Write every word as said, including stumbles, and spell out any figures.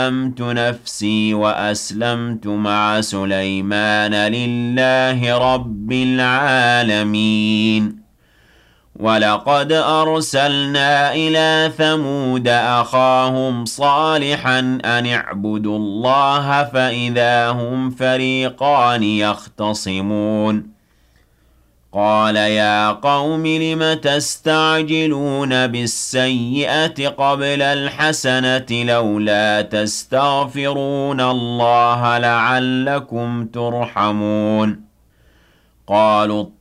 أسلمت نفسي وأسلمت مع سليمان لله رب العالمين. ولقد أرسلنا إلى ثمود أخاهم صالحا أن اعبدوا الله فإذا هم فريقان يختصمون. قال يا قوم لم تستعجلون بالسيئة قبل الحسنة لولا تستغفرون الله لعلكم ترحمون. قالوا